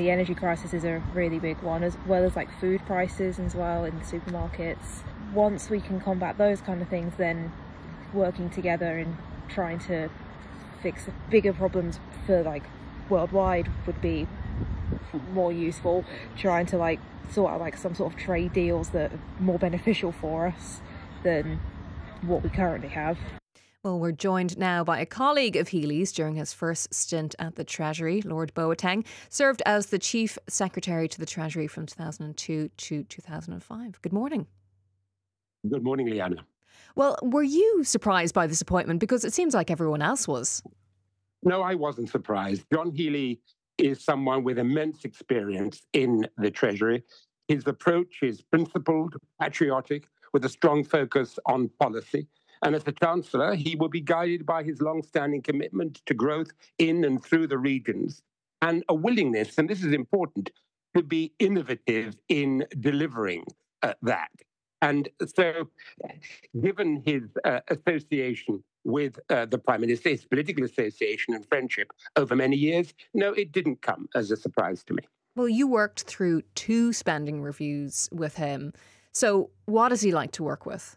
The energy crisis is a really big one, as well as like food prices as well in supermarkets. Once we can combat those kind of things, then working together and trying to fix bigger problems for like worldwide would be more useful. Trying to like sort out like some sort of trade deals that are more beneficial for us than what we currently have. Well, we're joined now by a colleague of Healy's during his first stint at the Treasury. Lord Boateng served as the Chief Secretary to the Treasury from 2002 to 2005. Good morning. Good morning, Leanna. Well, were you surprised by this appointment? Because it seems like everyone else was. No, I wasn't surprised. John Healey is someone with immense experience in the Treasury. His approach is principled, patriotic, with a strong focus on policy. And as the Chancellor, he will be guided by his long-standing commitment to growth in and through the regions and a willingness, and this is important, to be innovative in delivering that. And so, given his association with the Prime Minister, his political association and friendship over many years, no, it didn't come as a surprise to me. Well, you worked through 2 spending reviews with him. So what is he like to work with?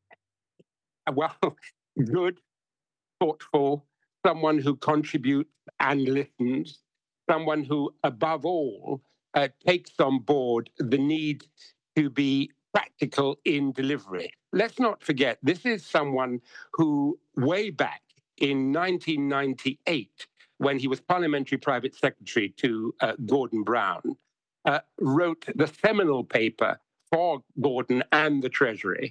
Well, good, thoughtful, someone who contributes and listens, someone who, above all, takes on board the need to be practical in delivery. Let's not forget, this is someone who, way back in 1998, when he was Parliamentary Private Secretary to Gordon Brown, wrote the seminal paper for Gordon and the Treasury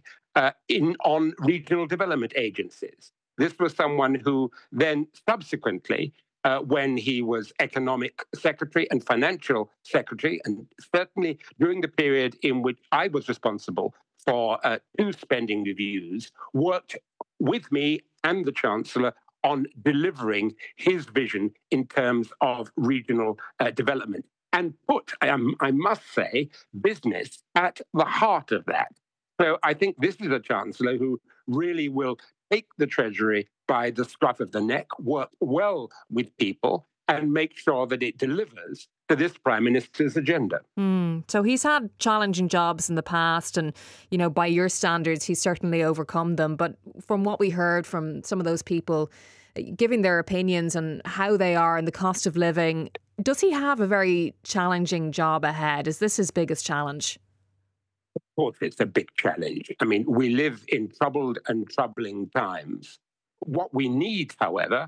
on regional development agencies. This was someone who then subsequently, when he was Economic Secretary and Financial Secretary, and certainly during the period in which I was responsible for 2 spending reviews, worked with me and the Chancellor on delivering his vision in terms of regional development, and put, I must say, business at the heart of that. So I think this is a Chancellor who really will take the Treasury by the scruff of the neck, work well with people, and make sure that it delivers to this Prime Minister's agenda. So he's had challenging jobs in the past and, you know, by your standards, he's certainly overcome them. But from what we heard from some of those people giving their opinions on how they are and the cost of living, does he have a very challenging job ahead? Is this his biggest challenge? Of course, it's a big challenge. I mean, we live in troubled and troubling times. What we need, however,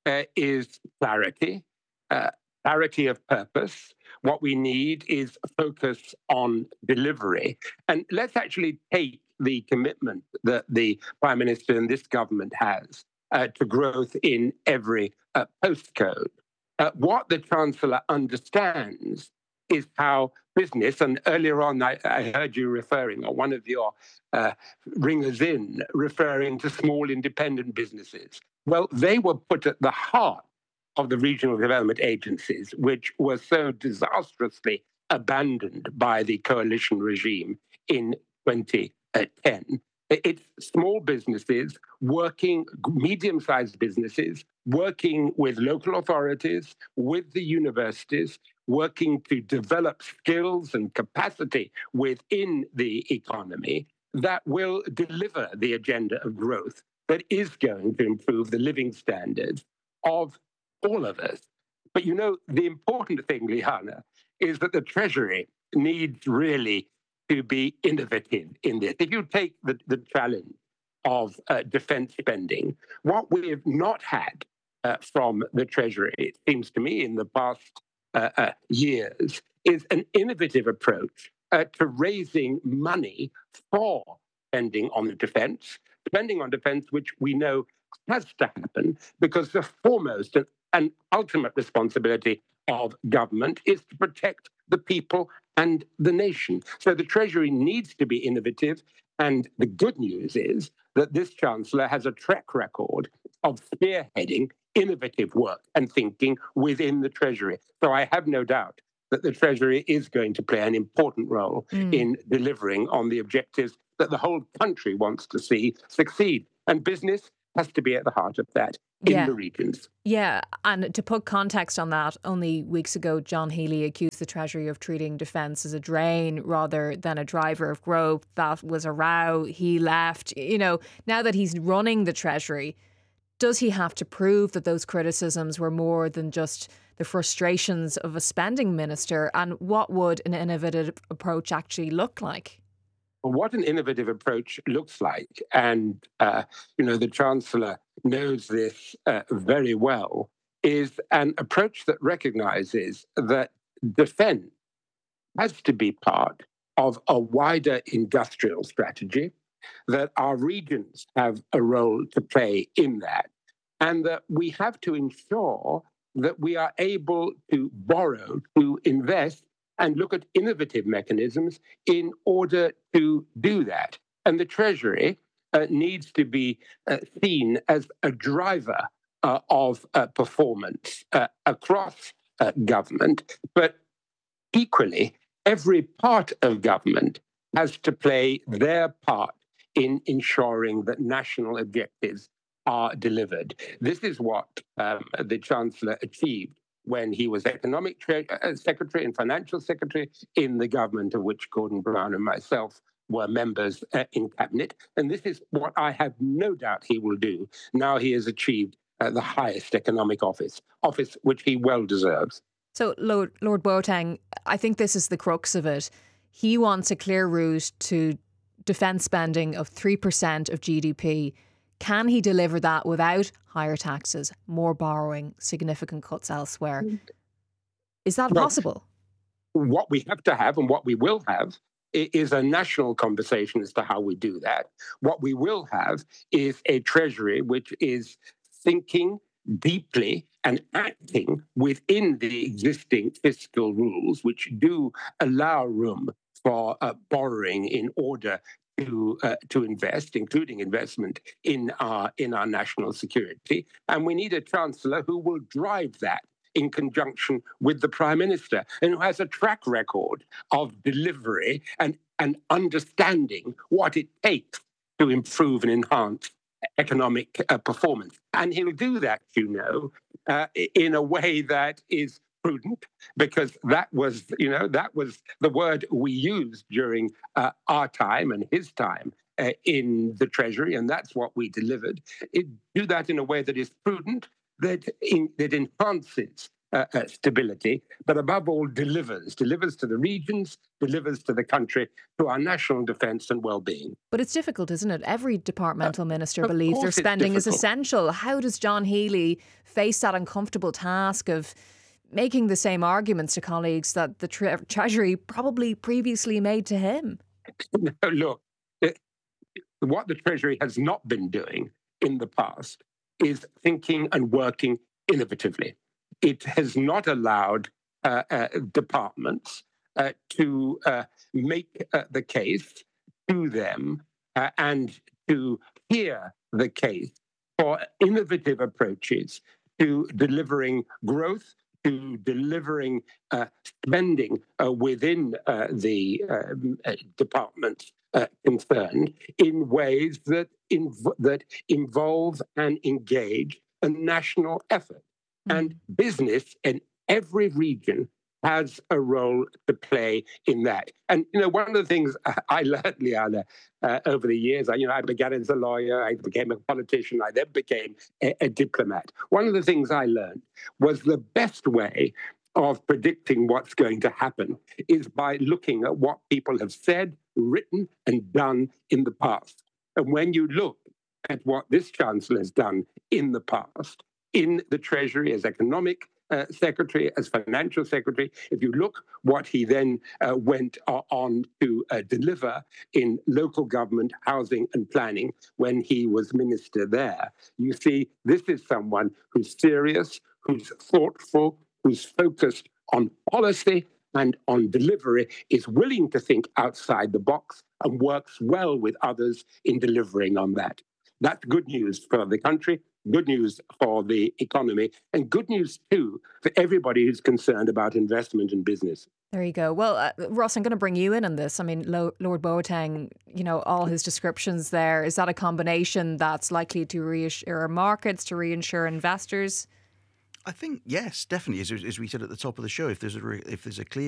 is clarity, clarity of purpose. What we need is focus on delivery. And let's actually take the commitment that the Prime Minister and this government has to growth in every postcode. What the Chancellor understands is how business, and earlier on I heard you referring, or one of your ringers in, referring to small independent businesses. Well, they were put at the heart of the regional development agencies, which were so disastrously abandoned by the coalition regime in 2010. It's small businesses working, medium-sized businesses, working with local authorities, with the universities, working to develop skills and capacity within the economy that will deliver the agenda of growth that is going to improve the living standards of all of us. But you know, the important thing, Liana, is that the Treasury needs really to be innovative in this. If you take the challenge of defense spending, what we have not had from the Treasury, it seems to me, in the past years, is an innovative approach to raising money for spending on defense, which we know has to happen because the foremost and ultimate responsibility of government is to protect the people and the nation. So the Treasury needs to be innovative. And the good news is that this Chancellor has a track record of spearheading innovative work and thinking within the Treasury. So I have no doubt that the Treasury is going to play an important role in delivering on the objectives that the whole country wants to see succeed. And business has to be at the heart of that. in the regions. Yeah, and to put context on that, only weeks ago, John Healey accused the Treasury of treating defence as a drain rather than a driver of growth. That was a row. He left. Now that he's running the Treasury, does he have to prove that those criticisms were more than just the frustrations of a spending minister? And what would an innovative approach actually look like? What an innovative approach looks like, and the Chancellor knows this very well, is an approach that recognizes that defense has to be part of a wider industrial strategy, that our regions have a role to play in that, and that we have to ensure that we are able to borrow, to invest, and look at innovative mechanisms in order to do that. And the Treasury needs to be seen as a driver of performance across government. But equally, every part of government has to play their part in ensuring that national objectives are delivered. This is what the Chancellor achieved when he was Economic Secretary and Financial Secretary in the government of which Gordon Brown and myself were members in cabinet. And this is what I have no doubt he will do. Now he has achieved the highest economic office which he well deserves. So, Lord Boateng, I think this is the crux of it. He wants a clear route to defence spending of 3% of GDP. Can he deliver that without higher taxes, more borrowing, significant cuts elsewhere? Is that possible? What we have to have and what we will have is a national conversation as to how we do that. What we will have is a Treasury which is thinking deeply and acting within the existing fiscal rules, which do allow room for borrowing in order to invest, including investment in our national security. And we need a Chancellor who will drive that in conjunction with the Prime Minister and who has a track record of delivery and understanding what it takes to improve and enhance economic performance. And he'll do that, in a way that is prudent, because that was the word we used during our time and his time in the Treasury, and that's what we delivered. Do that in a way that is prudent, that enhances stability, but above all delivers to the regions, delivers to the country, to our national defence and well-being. But it's difficult, isn't it? Every departmental minister believes their spending is essential. How does John Healey face that uncomfortable task of making the same arguments to colleagues that the Treasury probably previously made to him? Look, what the Treasury has not been doing in the past is thinking and working innovatively. It has not allowed departments to make the case to them and to hear the case for innovative approaches to delivering growth, to delivering spending within the departments concerned in ways that involve and engage a national effort. And business in every region has a role to play in that. And, one of the things I learned, Liana, over the years, I began as a lawyer, I became a politician, I then became a diplomat. One of the things I learned was the best way of predicting what's going to happen is by looking at what people have said, written, and done in the past. And when you look at what this Chancellor has done in the past, in the Treasury as Economic Secretary, as Financial Secretary, if you look what he then went on to deliver in local government, housing and planning when he was minister there, you see this is someone who's serious, who's thoughtful, who's focused on policy and on delivery, is willing to think outside the box and works well with others in delivering on that. That's good news for the country. good news for the economy, and good news too for everybody who's concerned about investment and business. There you go. Well, Ross, I'm going to bring you in on this. I mean, Lord Boateng, all his descriptions there, is that a combination that's likely to reassure markets, to reinsure investors? I think, yes, definitely. As we said at the top of the show, if there's a clear